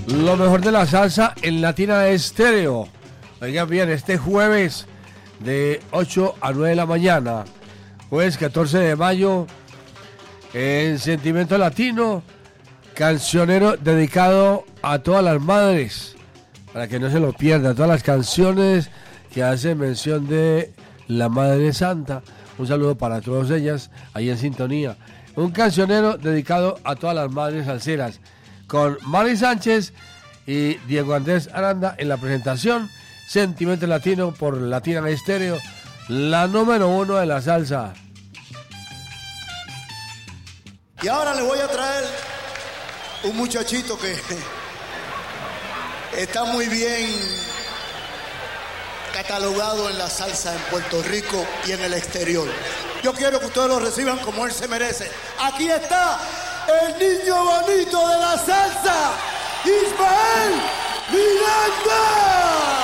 Lo mejor de la salsa en Latina Estéreo. Oigan bien, este jueves de 8 a 9 de la mañana, jueves 14 de mayo, en Sentimiento Latino, cancionero dedicado a todas las madres, para que no se lo pierda, todas las canciones que hacen mención de la Madre Santa. Un saludo para todas ellas, ahí en sintonía. Un cancionero dedicado a todas las madres salseras, con Mari Sánchez y Diego Andrés Aranda en la presentación. Sentimiento Latino por Latina Estéreo, la número 1 de la salsa. Y ahora les voy a traer un muchachito que está muy bien catalogado en la salsa en Puerto Rico y en el exterior. Yo quiero que ustedes lo reciban como él se merece. Aquí está el niño bonito de la salsa, Ismael Miranda.